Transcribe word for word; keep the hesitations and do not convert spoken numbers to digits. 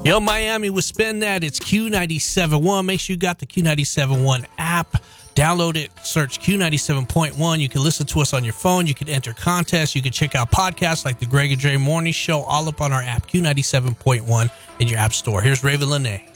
Yo, Miami with Spin That. It's Q ninety-seven point one. Make sure you got the Q ninety-seven point one app. Download it, search Q ninety-seven point one. You can listen to us on your phone. You can enter contests. You can check out podcasts like the Greg and Dre Morning Show all up on our app, Q ninety-seven point one, in your app store. Here's Raven Lene.